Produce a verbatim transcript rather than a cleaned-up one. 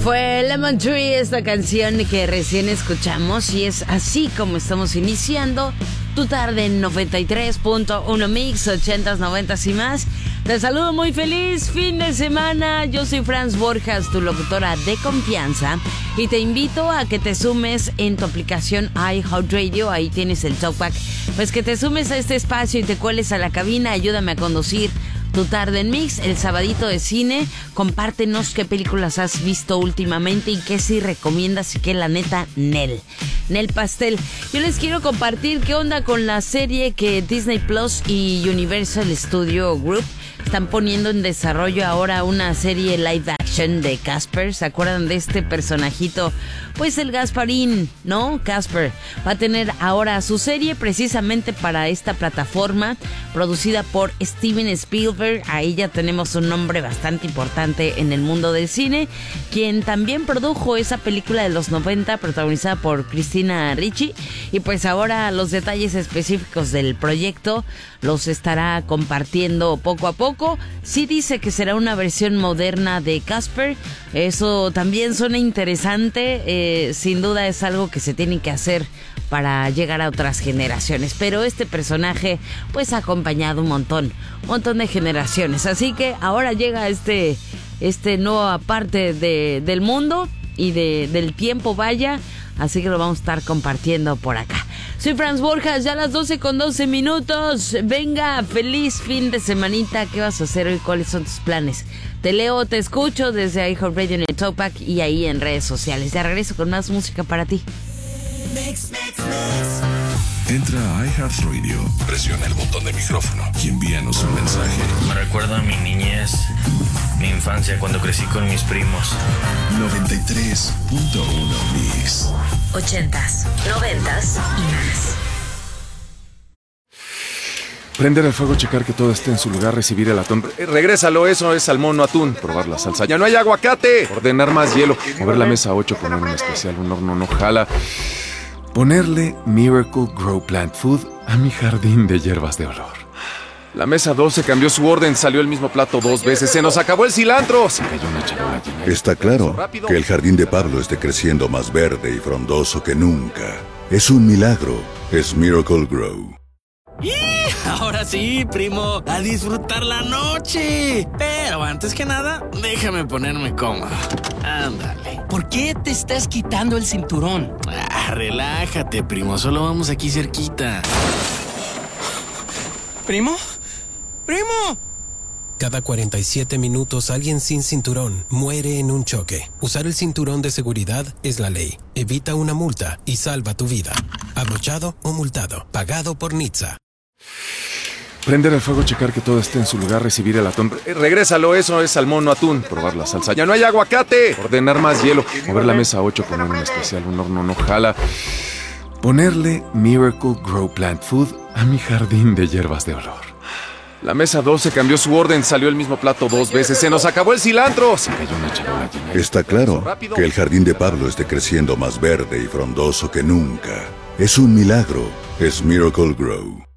Fue Lemon Tree, esta canción que recién escuchamos, y es así como estamos iniciando tu tarde en noventa y tres punto uno Mix, ochentas, noventas y más. Te saludo muy feliz fin de semana. Yo soy Franz Borjas, tu locutora de confianza, y te invito a que te sumes en tu aplicación iHeartRadio. Ahí tienes el Talkback. Pues que te sumes a este espacio y te cueles a la cabina. Ayúdame a conducir tu tarde en Mix, el sabadito de cine. Compártenos qué películas has visto últimamente y qué sí recomiendas y qué la neta, Nel. Nel Pastel. Yo les quiero compartir qué onda con la serie que Disney Plus y Universal Studio Group están poniendo en desarrollo ahora, una serie live action de Casper. ¿Se acuerdan de este personajito? Pues el Gasparín, ¿no? Casper va a tener ahora su serie precisamente para esta plataforma, producida por Steven Spielberg. Ahí ya tenemos un nombre bastante importante en el mundo del cine, quien también produjo esa película de los noventa protagonizada por Christina Ricci. Y pues ahora los detalles específicos del proyecto los estará compartiendo poco a poco. Sí dice que será una versión moderna de Casper. Eso también suena interesante. Eh, sin duda es algo que se tiene que hacer para llegar a otras generaciones. Pero este personaje pues ha acompañado un montón, un montón de generaciones. Así que ahora llega este, este nueva parte de, del mundo y de, del tiempo, vaya. Así que lo vamos a estar compartiendo por acá. Soy Franz Borjas, ya a las doce con doce minutos. Venga, feliz fin de semanita. ¿Qué vas a hacer hoy? ¿Cuáles son tus planes? Te leo, te escucho desde iHeartRadio en el Talkback y ahí en redes sociales. Ya regreso con más música para ti. Mix, mix, mix. Entra a iHeartRadio, presiona el botón de micrófono y envíanos un mensaje. Me recuerda a mi niñez, mi infancia cuando crecí con mis primos. noventa y tres punto uno Mix. Ochentas, noventas y más. Prender el fuego, checar que todo esté en su lugar, recibir el atún. Eh, regrésalo, eso es salmón, no atún. Probar la salsa. ¡Ya no hay aguacate! Ordenar más hielo. Mover la mesa a ocho, poner un especial, un horno no jala. Ponerle Miracle Grow Plant Food a mi jardín de hierbas de olor. La mesa doce cambió su orden, salió el mismo plato dos veces. ¡Se nos acabó el cilantro! Se cayó una charola llena. Está claro que el jardín de Pablo esté creciendo más verde y frondoso que nunca. Es un milagro. Es Miracle Grow. ¡Y! Ahora sí, primo, a disfrutar la noche. Pero antes que nada, déjame ponerme cómodo. Ándale. ¿Por qué te estás quitando el cinturón? Ah, relájate, primo, solo vamos aquí cerquita. ¿Primo? ¡Primo! Cada cuarenta y siete minutos alguien sin cinturón muere en un choque. Usar el cinturón de seguridad es la ley. Evita una multa y salva tu vida. Abrochado o multado. Pagado por N H T S A. Prender el fuego, checar que todo esté en su lugar, recibir el atún. Eh, regrésalo, eso es salmón, no atún. Probar la salsa. ¡Ya no hay aguacate! Ordenar más hielo. Mover la mesa a ocho, poner un especial, un horno no jala. Ponerle Miracle Grow Plant Food a mi jardín de hierbas de olor. La mesa doce cambió su orden, salió el mismo plato dos veces. ¡Se nos acabó el cilantro! Se cayó una charola llena. Está claro que el jardín de Pablo esté creciendo más verde y frondoso que nunca. Es un milagro. Es Miracle Grow.